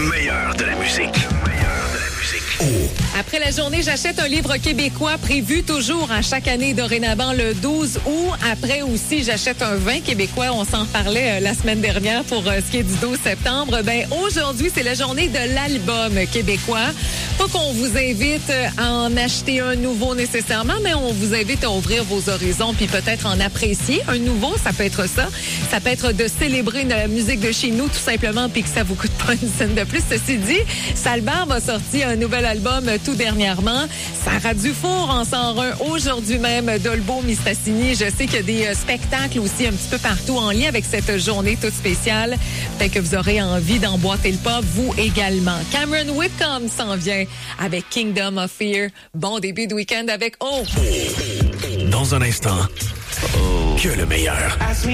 meilleur de la musique. Après la journée, j'achète un livre québécois prévu toujours à chaque année dorénavant le 12 août. Après aussi, j'achète un vin québécois. On s'en parlait la semaine dernière pour ce qui est du 12 septembre. Ben aujourd'hui, c'est la journée de l'album québécois. Pas qu'on vous invite à en acheter un nouveau nécessairement, mais on vous invite à ouvrir vos horizons puis peut-être en apprécier un nouveau. Ça peut être ça. Ça peut être de célébrer la musique de chez nous tout simplement puis que ça vous coûte pas une scène de plus. Ceci dit, Salbam a sorti un nouvel album tout dernièrement. Sarah Dufour en sort un aujourd'hui même, Dolbeau Mistassini. Je sais qu'il y a des spectacles aussi un petit peu partout en lien avec cette journée toute spéciale. Peut-être que vous aurez envie d'emboîter le pas, vous également. Cameron Whitcomb s'en vient avec Kingdom of Fear. Bon début de week-end avec O. Dans un instant, que le meilleur.